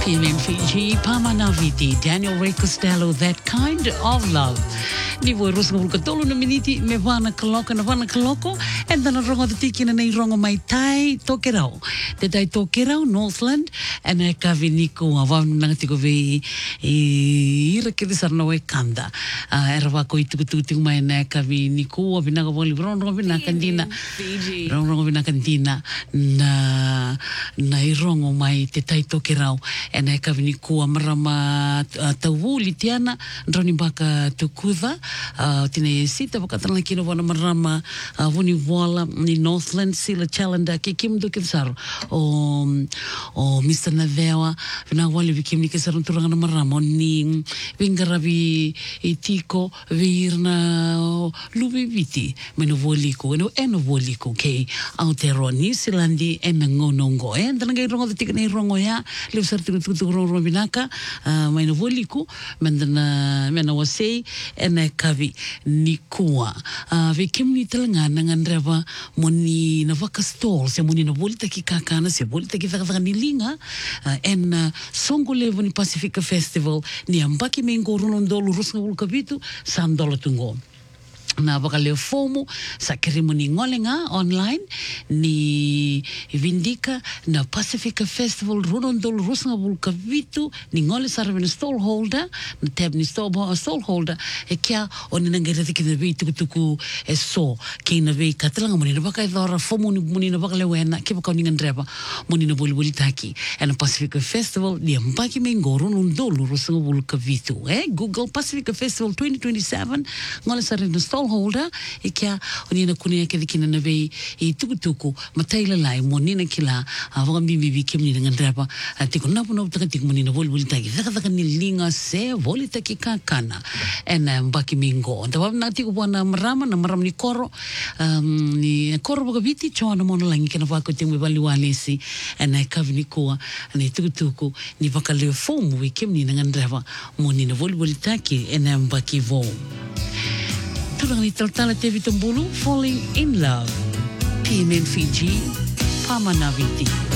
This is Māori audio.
PMM Fiji, Pamanaviti, Daniel Ray Costello, That Kind of Love. Ni voi rosa ngul katolo na miniti me vana kaloko and then a rongo the tiki na nei rongo mai tai tokerau. Te tai tokerau Northland and e kavi niku a wau nanga tiko ve ira ke sarna we kanda. Era wako I tukutuku mai na kavi niku a vinaga wali rongo vina kandina. Rongo vina kandina na I rongo mai te tai tokerau and e kavi niku a marama tawuli tiana droni baka tukudha. Tine sita wakatana kino wana marama wuni wala ni Northland sila chalenda ke kim do kimsar o Mr. Navewa vina wali vi kim ni kisar turanga marama ni vingaravi itiko virna lubi viti meno voliko eno voliko ke autero ni silandi ena ngonongo ndana ngai rongo tika nei rongo ya le sar tu rongo binaka meno voliko mena wasei ena kavi ni kua. Ve kim ni talanga nangandrava moni na vaka stall se moni na volta ki kakana se volta ki vaka ni linga en songo levo ni Pacifica Festival ni ambaki mengo runondolo rusnga vulkavitu $100 tungo. Na baka leo fomu sa kerimoni ngolenga online ni vindika na Pacifica Festival Runondol Rusanga Vulkavitu ni ngole sarvena stallholder na tab ni stallholder e kia oni nangerete ki na vei tukutuku e so ki na vei katalanga moni na baka idhora fomu ni moni na baka leo ena ki baka uningan dreba moni na boli taki e na Pacifica Festival ni ambaki mengo Runondol Rusanga Vulkavitu Google Pacifica Festival 2027 ngole sarvena holder e kia o nina kune ke dikina na vei I tukutuku mataila lai mo nina kila waka mbibi kim nina ngandrapa tiko napu taka tiko mo nina voli taki taka ni linga se voli taki kakana ena mbaki mingo tawa na tiko na marama ni koro ni koro waka viti choa na mona langi kena wako tingu wali walesi ena kavi ni kua ni tukutuku ni waka leo fomu kim nina ngandrapa mo nina voli taki ena mbaki vo Turang ni Taltala Tevi Tumbulu, Falling in Love. PMM Fiji, Pamanaviti.